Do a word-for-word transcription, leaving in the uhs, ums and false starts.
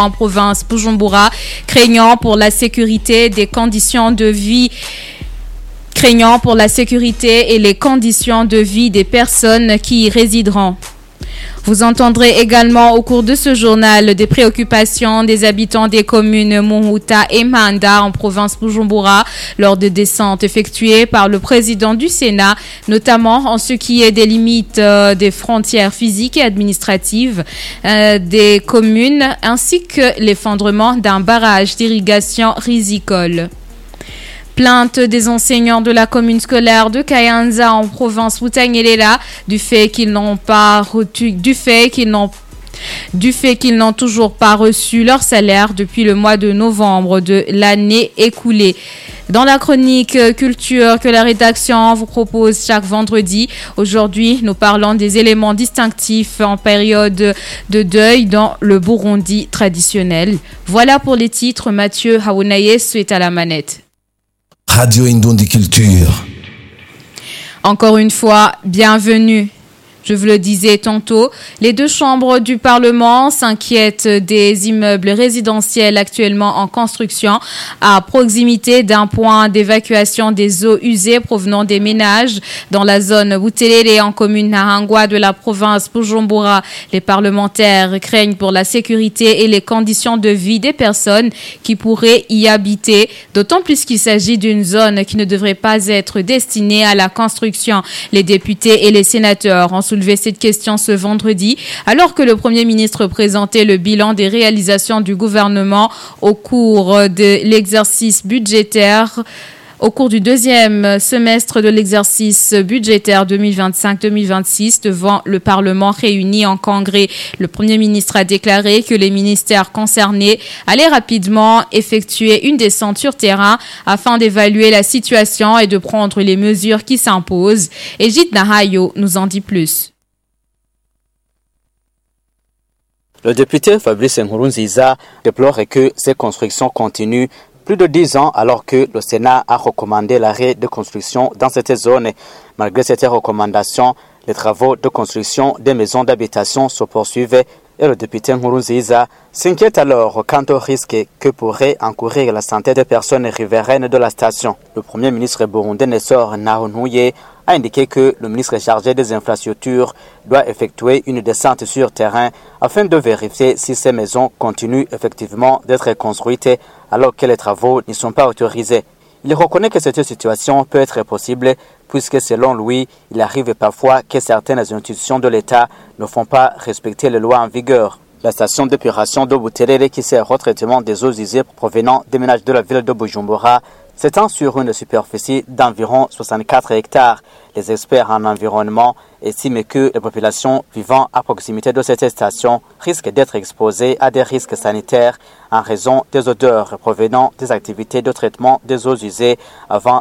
en province Bujumbura, craignant pour la sécurité des conditions de vie craignant pour la sécurité et les conditions de vie des personnes qui y résideront. Vous entendrez également au cours de ce journal des préoccupations des habitants des communes Muhuta et Manda en province Bujumbura lors de descentes effectuées par le président du Sénat, notamment en ce qui est des limites euh, des frontières physiques et administratives euh, des communes ainsi que l'effondrement d'un barrage d'irrigation risicole. Plainte des enseignants de la commune scolaire de Kayanza en province Butanyerera du fait qu'ils n'ont pas reçu, du fait qu'ils n'ont du fait qu'ils n'ont toujours pas reçu leur salaire depuis le mois de novembre de l'année écoulée. Dans la chronique culture que la rédaction vous propose chaque vendredi, aujourd'hui, nous parlons des éléments distinctifs en période de deuil dans le Burundi traditionnel. Voilà pour les titres. Mathieu Haounaye est à la manette. Radio Indundi Culture. Encore une fois, bienvenue. Je vous le disais tantôt, les deux chambres du Parlement s'inquiètent des immeubles résidentiels actuellement en construction à proximité d'un point d'évacuation des eaux usées provenant des ménages dans la zone Buterere en commune Nahangwa de la province Bujumbura. Les parlementaires craignent pour la sécurité et les conditions de vie des personnes qui pourraient y habiter, d'autant plus qu'il s'agit d'une zone qui ne devrait pas être destinée à la construction. Les députés et les sénateurs ont soulevé cette question ce vendredi, alors que le Premier ministre présentait le bilan des réalisations du gouvernement au cours de l'exercice budgétaire, au cours du deuxième semestre de l'exercice budgétaire deux mille vingt-cinq deux mille vingt-six devant le Parlement réuni en congrès. Le Premier ministre a déclaré que les ministères concernés allaient rapidement effectuer une descente sur terrain afin d'évaluer la situation et de prendre les mesures qui s'imposent. Egit Nahayo nous en dit plus. Le député Fabrice Nkurunziza déplore que ces constructions continuent plus de dix ans alors que le Sénat a recommandé l'arrêt de construction dans cette zone. Malgré cette recommandation, les travaux de construction des maisons d'habitation se poursuivent et le député Nkurunziza s'inquiète alors quant au risque que pourrait encourir la santé des personnes riveraines de la station. Le Premier ministre burundais Nessor Nahonouye a indiqué que le ministre chargé des infrastructures doit effectuer une descente sur terrain afin de vérifier si ces maisons continuent effectivement d'être construites alors que les travaux n'y sont pas autorisés. Il reconnaît que cette situation peut être possible puisque selon lui, il arrive parfois que certaines institutions de l'État ne font pas respecter les lois en vigueur. La station d'épuration de Buterere qui sert au traitement des eaux usées provenant des ménages de la ville de Bujumbura s'étend sur une superficie d'environ soixante-quatre hectares. Les experts en environnement estiment que les populations vivant à proximité de cette station risquent d'être exposées à des risques sanitaires en raison des odeurs provenant des activités de traitement des eaux usées avant